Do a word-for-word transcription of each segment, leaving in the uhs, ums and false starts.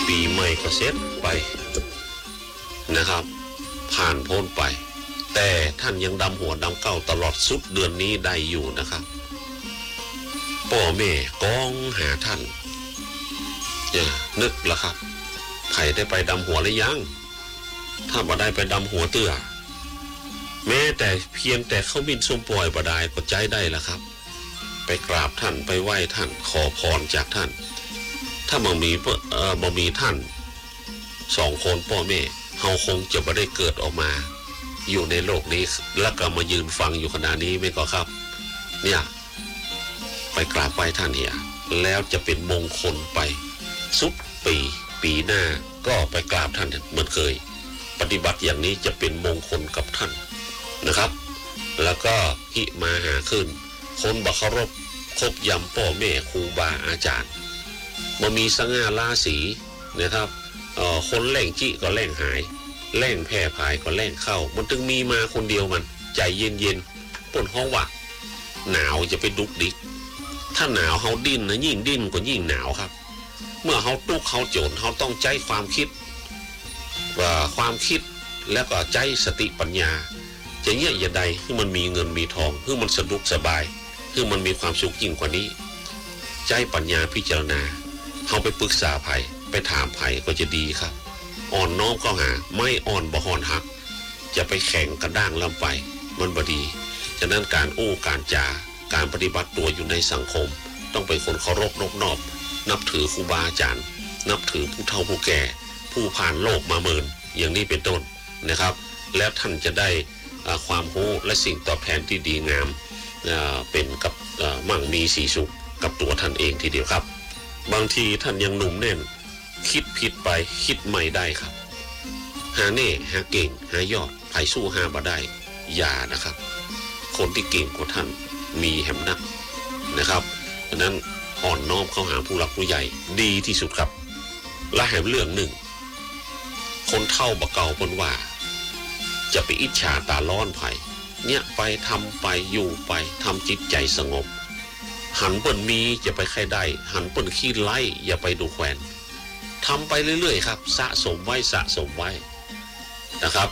ปีใหม่ก็เสร็จไปนะครับผ่านพ้นไปแต่ท่านยังดำหัวดำเก้าตลอดสุดเดือนนี้ได้อยู่นะครับพ่อแม่ก้องหาท่านเนี่ยนึกละครับใครได้ไปดำหัวหรือยังถ้าบ่ได้ไปดำหัวเตื้อแม้แต่เพียงแต่เขาบินสมปล่อยบ่ได้ก็ใจได้ละครับไปกราบท่านไปไหว้ท่านขอพรจากท่านถ้าบ่มีเอ่อบ่มีท่านสองคนพ่อแม่เฮาคงจะบ่ได้เกิดออกมาอยู่ในโลกนี้แล้วก็มายืนฟังอยู่ขณะนี้ไม่ก็ครับเนี่ยไปกราบไหว้ท่านเนี่ยแล้วจะเป็นมงคลไปสุดปีปีหน้าก็ไปกราบท่านเหมือนเคยปฏิบัติอย่างนี้จะเป็นมงคลกับท่านนะครับแล้วก็หิมาหาขึ้นคนบักเคารพคบยำพ่อแม่ครูบาอาจารย์บ่มีสง่าราศีนะครับเอ่อคนแหล่งจิก็แหล่งหายแหล่งแพร่ภายก็แหล่งเข้ามันถึงมีมาคนเดียวมันใจเย็นๆปนห้องว่าหนาวจะไปดุกดิกถ้าหนาวเฮาดิ้นนะยิ่งดิ้นก็ยิ่งหนาวครับเมื่อเฮาตุกเฮาโจรเฮาต้องใจความคิดว่าความคิดแล้วก็ใจสติปัญญาจะเงี้ยอย่าใดให้มันมีเงินมีทองให้มันสะดวกสบายให้มันมีความสุขยิ่งกว่านี้ใจปัญญาพิจารณาเฮาไปปรึกษาไผไปถามไผก็จะดีครับอ่อนน้อมก็หาไม่อ่อนบ่หอนหักจะไปแข่งกระด้างลำไปมันบ่ดีฉะนั้นการโอ้การจาการปฏิบัติตัวอยู่ในสังคมต้องเป็นคนเคารพนอบน้อมนับถือครูบาอาจารย์นับถือผู้เฒ่าผู้แก่ผู้ผ่านโลกมาเมินอย่างนี้เป็นต้นนะครับแล้วท่านจะได้ความรู้และสิ่งตอบแทนที่ดีงามเป็นกับมั่งมีสีสุขกับตัวท่านเองทีเดียวครับบางทีท่านยังหนุ่มแน่นคิดผิดไปคิดใหม่ได้ครับหาเน่หาเก่งหายอดไผสู้หาบ่ได้อย่านะครับคนที่เก่งกว่าท่านมีแหมนักนะครับฉะนั้นอ่อนน้อมเข้าหาผู้หลักผู้ใหญ่ดีที่สุดครับและแหมเรื่องหนึ่งคนเฒ่าบ่เก่าเพิ่นว่าจะไปอิจฉาตาร้อนไผเนี่ยไปทำไปอยู่ไปทำจิตใจสงบหันเปิ้นมีจะไปใครได้หันเปิ้นขี้ไล่อย่าไปดูแควนทำไปเรื่อยๆครับสะสมไว้สะสมไว้นะครับ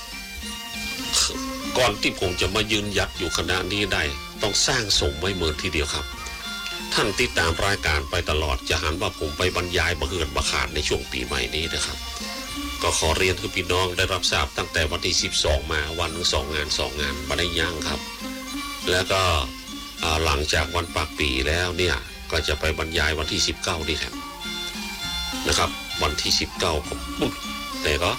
ก่อนที่ผมจะมายืนหยัดอยู่ขณะนี้ได้ต้องสร้างสมไว้เหมือนทีเดียวครับท่านติดตามรายการไปตลอดจะหันว่าผมไปบรรยายบะเหือนบะขาดในช่วงปีใหม่นี้นะครับก็ขอเรียนคือพี่น้องได้รับทราบตั้งแต่วันที่สิบสองมาวันนึงสองงานสองงานบ่ได้ย่างครับแล้วก็หลังจากวันปากปีแล้วเนี่ยก็จะไปบรรยายวันที่สิบเก้านี่แหละนะครับวันที่สิบเก้าก็ปุ๊บแต่ก็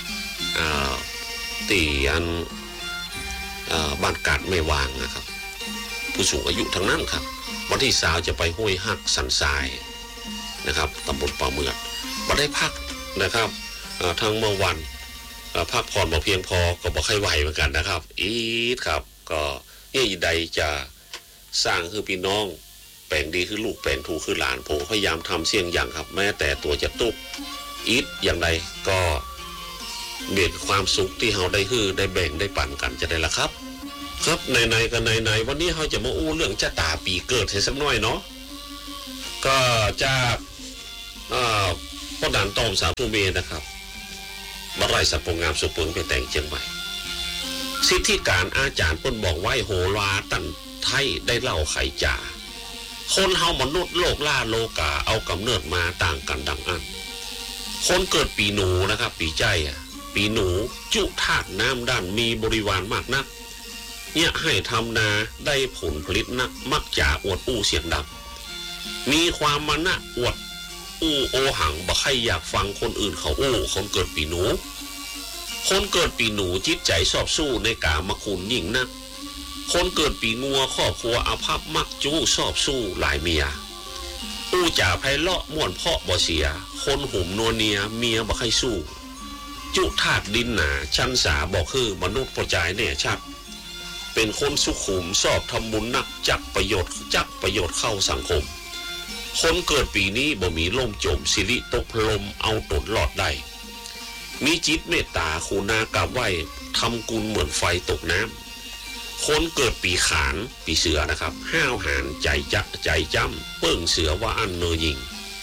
ตีอันบ้านกาดไม่วางนะครับผู้สูงอายุทั้งนั้นครับวันที่สาวจะไปห้วยหักสันทรายนะครับตำบลป่าเมืองบ่ได้พักนะครับทั้งเมื่อวันพักผ่อนบ่เพียงพอก็บ่ค่อยไหวเหมือนกันนะครับอีดครับก็นี่ใดจะสร้างคือพี่น้องแปลงดีคือลูกแปลงถูกคือหลานผมพยายามทำเสี่ยงอย่างครับแม้แต่ตัวจะตุกอีดอย่างใดก็เบียดความสุขที่เราได้ฮื้อได้แบ่งได้ปั่นกันจะได้ละครับครับในๆกันในๆวันนี้เราจะมาอู้เรื่องชะตาปีเกิดให้สักหน่อยเนาะก็จากอ่าพ่อด่านต้อมสาวผู้เมนะครับมาไร่สัปงามสุเปิงไปแต่งเชียงใหม่สิทธิการอาจารย์เพิ่นบอกไว้โหราตันไทยได้เล่าไขจ่าคนเฮามนุษย์โลกล่าโลกาเอากำเนิดมาต่างกันดังอันคนเกิดปีหนูนะครับปีใจอ่ะปีหนูจุธาตุน้ำด้านมีบริวารมากนักเนี่ยให้ทำนาได้ผลผลิตนักมักจะอวดอู้เสียงดังมีความมานะอวดอู้โอหังบ่ใครอยากฟังคนอื่นเขาอู้คนเกิดปีหนูคนเกิดปีหนูจิตใจชอบสู้ในกามคุณยิ่งนักคนเกิดปีงัวครอบครัวอาภัพมักจู้ชอบสู้หลายเมียอู้จ่าไพเราะม่วนเพาะบ่เสียคนหุ่มนัวเนียเมียบ่ใครสู้จุธาตุดินหนาชั้นสาบอกคือมนุษย์ประจายแน่ชัดเป็นคนสุขุมชอบทำบุญนักจักประโยชน์จักประโยชน์เข้าสังคมคนเกิดปีนี้บ่มีล่มจมสิริตกลมเอาตนรอดได้มีจิตเมตตาคุณากราบไหว้ทำกุลเหมือนไฟตกน้ำคนเกิดปีขานปีเสือนะครับห้าวหาญใจจะใจจ้ำเปิ้งเสือว่าอันเนยยิง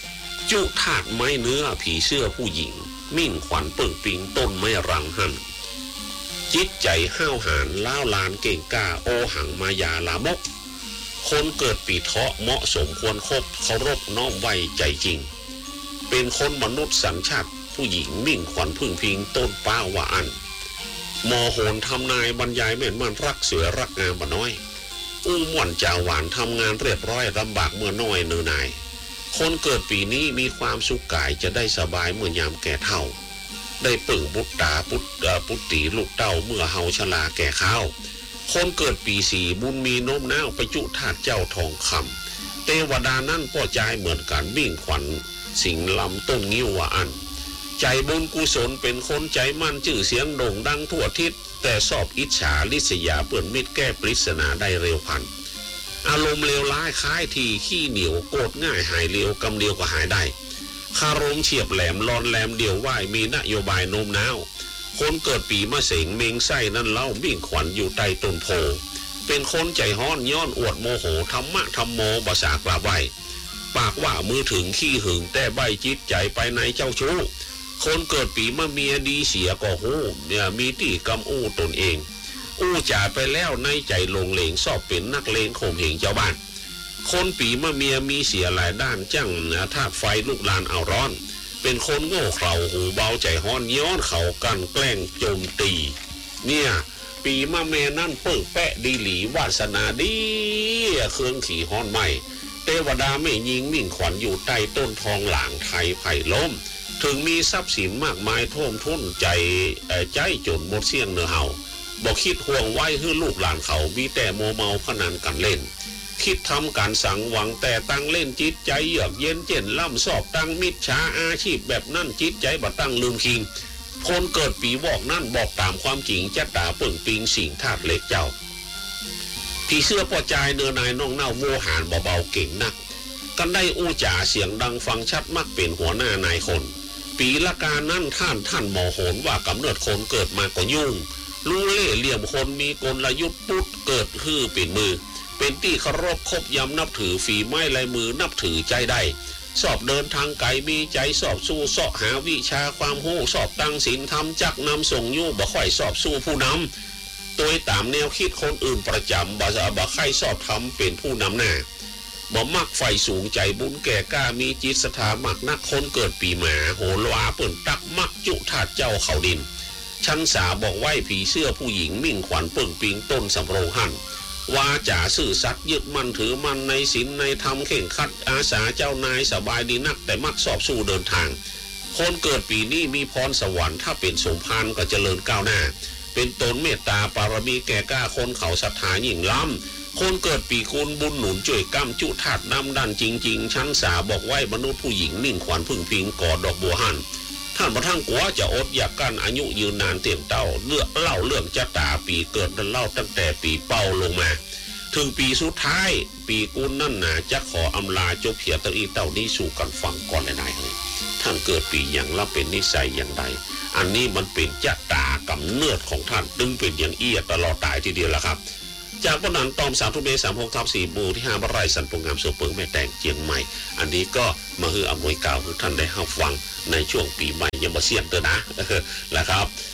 จุถาดไม้เนื้อผีเสื้อผู้หญิงมิ่งขวัญเปิ่งปิงต้นไม้รังหันจิตใจห้าวหาญล้าวลานเก่งกล้าโอหังมายาลามกคนเกิดปีเถาะเหมาะสมควรคบเคารพน้อมไว้ใจจริงเป็นคนมนุษย์สัญชาติผู้หญิงมิ่งขวัญพึ่งพิงต้นป้าวาอันมอโหนทำนายบรรยายแม่นมันรักสวยรักงามบ่น้อยอู้ม่วนจาหวานทำงานเรียบร้อยลำบากเมื่อน้อยเนื้อนายคนเกิดปีนี้มีความสุขกายจะได้สบายเมื่อยามแก่เฒ่าได้ปึ่งบุตรตาปุตปุตติลูกเต้าเมื่อเฮาชราแก่ข้าวคนเกิดปีสี่บุญมีโน้มน้าวไปจุธาตุเจ้าทองคำเทวดานั่นก็ใจเหมือนกันมิ่งขวัญสิงลำต้นงิ้วว่าอันใจบุญกุศลเป็นคนใจมั่นชื่อเสียงโด่งดังทั่วทิศแต่สอบอิจฉาลิษยาเปื่อนมิตรแก้ปริศนาได้เร็วพันอารมณ์เลวร้ายคล้ายทีขี้เหนียวโกรธง่ายหายเร็วกำเดียวก็หายได้คารมเฉียบแหลมลอนแหลมเดี่ยวไหวมีนโยบายโน้มน้าวคนเกิดปีมะเสงเมงไส้นั่นเล่ามิ่งขวัญอยู่ใต้ต้นโพเป็นคนใจฮ้อนย้อนอวดโมโหธรรมะธรรมโมภาษากราบไหวปากว่ามือถึงขี้หึงแต่ใบจิตใจไปในเจ้าชู้คนเกิดปีมะเมียดีเสียก็หูเนี่ยมีที่กำอู้ตนเองอู้จ่าไปแล้วในใจลงเลงสอบเป็นนักเลงข่มเหงเจ้าบ้านคนปีมะเมียมีเสียหลายด้านจังนะธาตุไฟลูกลานเอาร้อนเป็นคนโง่เขลาหูเบาใจฮ้อนย้อนเขากันแกล้งโจมตีเนี่ยปีมะเมียนั่นเปิดแปะดีหลีวาสนาดีเครื่องขี่ฮ้อนใหม่เทวดาไม่ยิงมิ่งขวัญอยู่ใต้ต้นทองหลางไทยไผ่ล้มถึงมีทรัพย์สินมากมายท่วมท้นใจใจจนหมดเสี่ยงเนื้อเห่าบอกคิดห่วงไว้ให้ลูกหลานเขามีแต่โมเมาพนันกันเล่นคิดทำการสั่งหวังแต่ตั้งเล่นจิตใจเยือกเย็นเจนล่ำสอบตั้งมิจฉาอาชีพแบบนั่นจิตใจบัดตั้งลืมคิงคนเกิดปีบอกนั่นบอกตามความจริงจะตาเปิ่งปิงสิ่งธาตุเล็กเจ้าผีเสื้อปอจายเนื้อนายน้องเน่าโวหารเบาๆเก่งนักกันได้อู้จ่าเสียงดังฟังชัดมักเป็นหัวหน้านายคนปีละกานั่นท่านท่านหมอโหนว่ากำเนิดคนเกิดมาก็ยุ่งรู้เล่เหลี่ยมคนมีกลยุทธ์ปุ๊ดเกิดฮือปิ่นมือเป็นที่เคารพคบยำนับถือฝีไม้ลายมือนับถือใจได้สอบเดินทางไกลมีใจสอบสู้เสาะหาวิชาความรู้สอบตั้งศีลธรรมจักนำส่งยู่บ่ค่อยสอบสู้ผู้นำโดยตามแนวคิดคนอื่นประจำบ่บ่ใครสอบทำเป็นผู้นำหน้าบ่มักไฟสูงใจบุญแก่กล้ามีจิตศรัทธามักนักคนเกิดปีหมาโหลวาเปิ่นตักมักจุธาตุเจ้าเขาดินชั้นสาบอกไว้ผีเสื้อผู้หญิงมิ่งขวัญเปิ่งปิงต้นสำโรงหันวาจาซื่อสัตย์ยึดมั่นถือมั่นในศีลในธรรมเข่งขัดอาสาเจ้านายสบายดีนักแต่มักสอบสู้เดินทางคนเกิดปีนี้มีพรสวรรค์ถ้าเป็นสมภารก็เจริญก้าวหน้าเป็นตนเมตตาปารมีแก่กล้าคนเขาศรัทธายิ่งล้ำคนเกิดปีกุลบุญหนุนช่วยก้ำจุธาตุน้ำดันจริงๆชั้นสาบอกไว้มนุษย์ผู้หญิงนิ่งขวัญพึ่งพิงกอดดอกบัวหันท่านพระทั้งกัวจะอดอยากกันอายุยืนนานเตี่ยงเต้าเลือกเล่าเรื่องจะตาปีเกิดเล่าตั้งแต่ปีเป้าลงมาถึงปีสุดท้ายปีกุลนั่นนะจะขออำลาจบเขียตอีเต้านี้สู่กันฟังก่อนเลยนายเฮ้ยท่านเกิดปีอย่างละเป็นนิสัยอย่างใดอันนี้มันเป็นจะตากำเนิดของท่านดึงเป็นอย่างเอี้ยตลอดตายทีเดียวละครับจากบนนั้นตอมสามทุเมสามหกทับสี่บูที่ห้าบรายสันปงงามเสือเปิงแม่แตงเจียงใหม่อันนี้ก็มาคืออำนวยกล่าวคือท่านได้รับฟังในช่วงปีใหม่ยังมาเสี่ยงเตอนะนะครับ